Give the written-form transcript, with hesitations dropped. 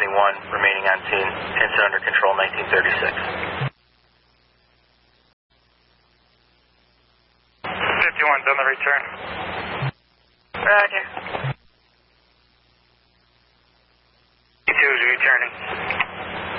remaining on scene. Incident under control, 1936. 51's on the return. Roger.